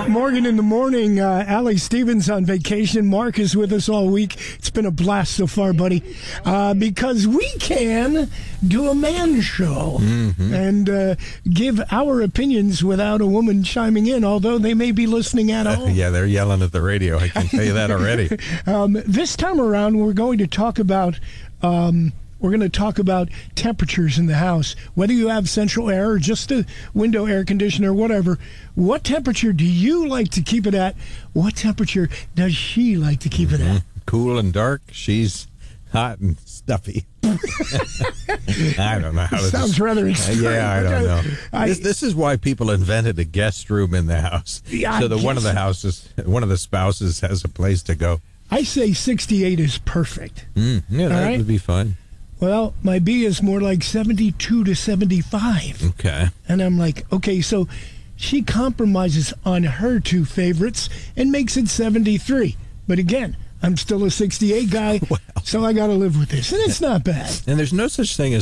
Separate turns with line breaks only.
Morgan in the morning. Allie Stevens on vacation. Mark is with us all week. It's been a blast so far, buddy. Because we can do a man show and give our opinions without a woman chiming in, although they may be listening at home.
Yeah, they're yelling at the radio. I can tell you that already.
This time around, we're going to talk about... temperatures in the house, whether you have central air or just a window air conditioner, whatever. What temperature do you like to keep it at? What temperature does she like to keep it at?
Cool and dark. She's hot and stuffy. I don't know how to
Sounds rather extreme.
Yeah, I don't know. This is why people invented a guest room in the house.
Yeah,
so that one of the spouses has a place to go.
I say 68 is perfect.
Yeah, that would be fun.
Well, my B is more like 72 to 75.
Okay.
And I'm like, okay, so she compromises on her two favorites and makes it 73. But again, I'm still a 68 guy, so I got to live with this. And it's not bad.
And there's no such thing as